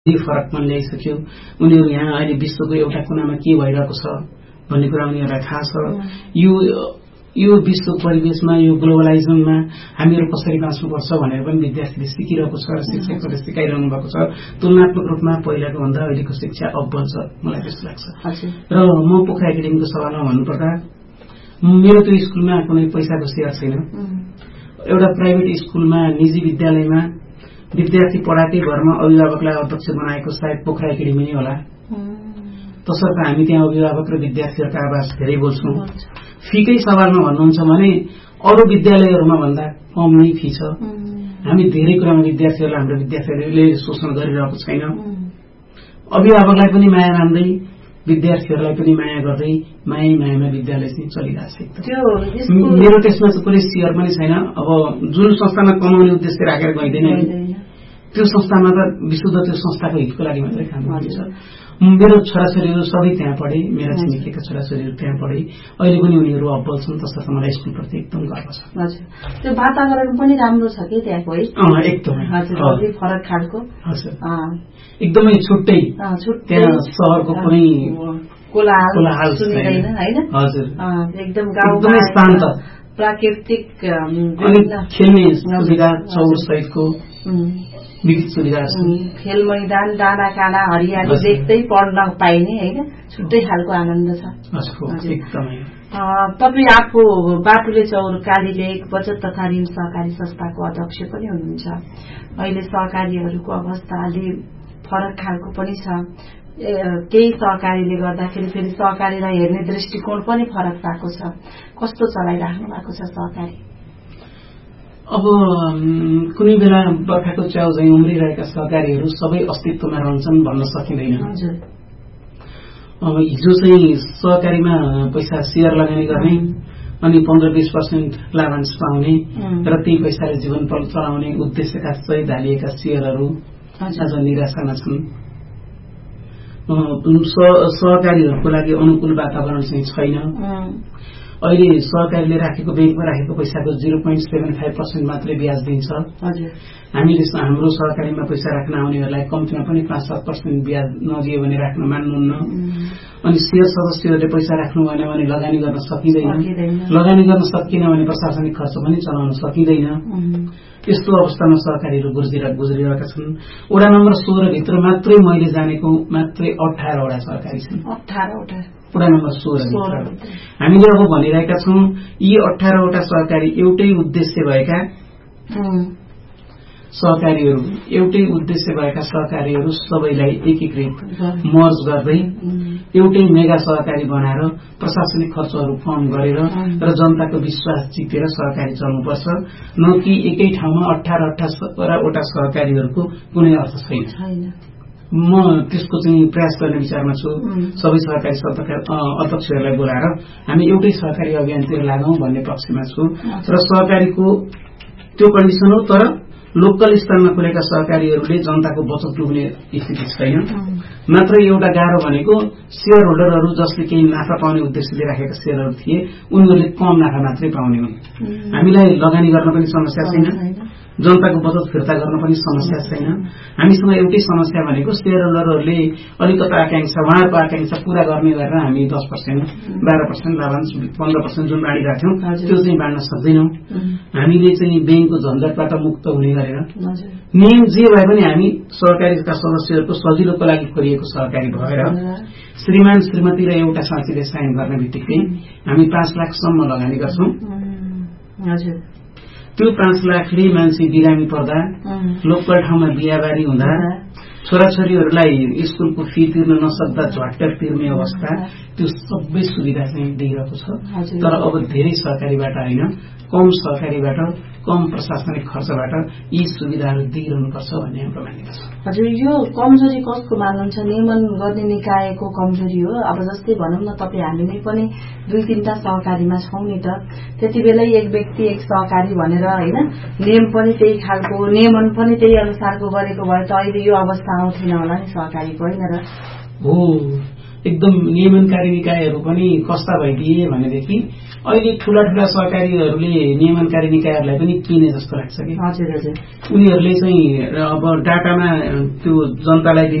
फरक मन ल्याइसक्यो। उनीहरू यहाँ अहिले विश्वको एउटा कुनामा के भइरहेको छ भन्ने कुरा उनीहरूलाई थाहा छ। यो विश्व परिवेशमा यो ग्लोबलाइजेसनमा हामीहरू कसरी बाँच्नुपर्छ भनेर पनि विद्यार्थीले सिकिरहेको छ र शिक्षकहरूले सिकाइरहनु भएको छ। तुलनात्मक रूपमा पहिलाको भन्दा अहिलेको शिक्षा अब्बल छ, मलाई त्यस्तो लाग्छ। र म पोखरा एकाडेमीको सवालमा भन्नुपर्दा मेरो त्यो स्कुलमा कुनै पैसाको सेयर छैन। एउटा प्राइभेट स्कुलमा निजी विद्यालयमा विद्यार्थी पढाएकै भरमा अभिभावकलाई अध्यक्ष बनाएको सायद पोखरा एकाडेमी नै होला। तसर्थ हामी त्यहाँ अभिभावक र विद्यार्थीहरूका आवाज धेरै बोल्छौँ। फीकै सवालमा भन्नुहुन्छ भने अरू विद्यालयहरूमा भन्दा कम नै फी छ। हामी धेरै कुरामा विद्यार्थीहरूलाई हाम्रो विद्यार्थीहरूले शोषण गरिरहेको छैन। अभिभावकलाई पनि माया मान्दै विद्यार्थीहरूलाई पनि माया गर्दै मायामा विद्यालय चाहिँ चलिरहेको छ। मेरो त्यसमा चाहिँ कुनै सेयर पनि छैन। अब जुन संस्थामा कमाउने उद्देश्य राखेर गइँदैन त्यो संस्थामा त विशुद्ध त्यो संस्थाको हितको लागि मात्रै काम गर्छ। मेरो छोराछोरीहरू सबै त्यहाँ पढे, मेरा छिमेकीका छोराछोरीहरू त्यहाँ पढे, अहिले पनि उनीहरू अब्बल छन्। तसर्थ मलाई स्कुलप्रति एकदम गर्व छ। त्यो वातावरण पनि राम्रो छ कि त्यहाँको है? एकदमै फरक खालको, एकदमै छुट्टै। त्यहाँ सहरको कुनै कोलाहल सुनिँदैन होइन? हजुर, एकदम गाउँमा शान्त, प्राकृतिक खेल्ने सुविधा, चौर सहितको विविध सुविधा, खेल मैदान, डाँडा काँडा हरियाली देख्दै पढ्न पाइने होइन, छुट्टै खालको आनन्द छ। तपाईँ आफू बाटुले चौर काली लेक बचत तथा ऋण सहकारी संस्थाको अध्यक्ष पनि हुनुहुन्छ। अहिले सहकारीहरूको अवस्था अलि फरक खालको पनि छ। केही सहकारीले गर्दाखेरि फेरि सहकारीलाई हेर्ने दृष्टिकोण पनि फरक भएको छ। कस्तो चलाइराख्नु भएको छ सहकारी? अब कुनै बेला बर्खाको च्याउ झैं उम्रिरहेका सहकारीहरू सबै अस्तित्वमा रहन्छन् भन्न सकिँदैन। अब हिजो चाहिँ सहकारीमा पैसा सेयर लगानी गर्ने अनि 15-20% लाभांश पाउने र त्यही पैसाले जीवन चलाउने उद्देश्यका सहित हालिएका सेयरहरू आज निराशामा छन्। सहकारीहरूको लागि अनुकूल वातावरण चाहिँ छैन। अहिले सहकारीले राखेको ब्याङ्कमा राखेको पैसाको 0.75% मात्रै ब्याज दिन्छ। हामीले हाम्रो सहकारीमा पैसा राख्न आउनेहरूलाई कम्तीमा पनि 5-7% ब्याज नदियो भने राख्न मान्नुहुन्न। अनि शेयर सदस्यहरूले पैसा राख्नु भएन भने लगानी गर्न सकिँदैन। लगानी गर्न सकिएन भने प्रशासनिक खर्च पनि चलाउन सकिँदैन। यस्तो अवस्थामा सहकारीहरू गुज्रिरहेका छन्। वडा नम्बर 16 भित्र मात्रै मैले जानेको मात्रै 18 वटा सहकारी छन्। 18 वटा वडा नम्बर 16 भित्र हामीले अब भनिरहेका छौं यी 18 वटा सहकारी एउटै उद्देश्य भएका सहकारीहरू, एउटै उद्देश्य भएका सहकारीहरू सबैलाई एकीकृत मर्ज गर्दै एउटै मेगा सहकारी बनाएर प्रशासनिक खर्चहरू कम गरेर र जनताको विश्वास जितेर सहकारी चल्नुपर्छ। न कि एकै ठाउँमा 18 वटा सहकारीहरूको कुनै अर्थ छैन। म त्यसको चाहिँ प्रयास गर्ने विचारमा छु। सबै सहकारी अध्यक्षहरूलाई बोलाएर हामी एउटै सहकारी अभियानतिर लागौं भन्ने पक्षमा छु। र सहकारीको त्यो कन्डिसन हो, तर लोकल स्तरमा खुलेका सहकारीहरूले जनताको बचत डुब्ने स्थिति छैन। मात्र एउटा गाह्रो भनेको शेयर होल्डरहरू जसले केही नाफा पाउने उद्देश्यले राखेका शेयरहरू थिए उनीहरूले कम नाफा मात्रै पाउने हुन्। हामीलाई लगानी गर्न पनि समस्या छैन, जनताको बचत फिर्ता गर्न पनि समस्या छैन। हामीसँग एउटै समस्या भनेको शेयर होल्डरहरूले अलिकता आकांक्षा, उहाँहरूको आकांक्षा पूरा गर्ने गरेर हामी 10%, 12% लाभांश, 15% जुन बाँडिराख्यौं त्यो चाहिँ बाँड्न सक्दैनौं। हामीले चाहिँ ब्याङ्कको झन्झटबाट मुक्त हुने गरेर नियम जे भए पनि हामी सहकारीका सदस्यहरूको सजिलोको लागि खोलिएको सहकारी भएर श्रीमान श्रीमती र एउटा साथीले साइन गर्ने बित्तिकै हामी 5 लाखसम्म लगानी गर्छौं। त्यो 5 लाखले मान्छे बिरामी पर्दा, लोकल ठाउँमा बिहाबारी हुँदा, छोराछोरीहरूलाई स्कुलको फी तिर्न नसक्दा झट्ट तिर्ने अवस्था, त्यो सबै सुविधा चाहिँ दिइरहेको छ। तर अब धेरै सहकारीबाट होइन, कम सहकारीबाट, कम प्रशासनिक खर्चबाट यी सुविधाहरू दिइरहनुपर्छ भन्ने हाम्रो मान्यता छ। हजुर, यो कमजोरी कसको मान्नुहुन्छ? नियमन गर्ने निकायको कमजोरी हो। अब जस्तै भनौं न, तपाईँ हामी नै पनि 2-3टा सहकारीमा छौं नि त, त्यति बेलै एक व्यक्ति एक सहकारी भनेर होइन, नियम पनि त्यही खालको, नियमन पनि त्यही अनुसारको गरेको भए त अहिले यो अवस्था आउँथेन होला नि सहकारीको, होइन र? हो, एकदम नियमनकारी निकायहरू पनि कस्ता भइदिए भनेदेखि अहिले ठूला सहकारीहरूले नियमनकारी निकायहरूलाई पनि किने जस्तो लाग्छ कि हजुर हजुर उनीहरूले चाहिँ अब डाटामा त्यो जनतालाई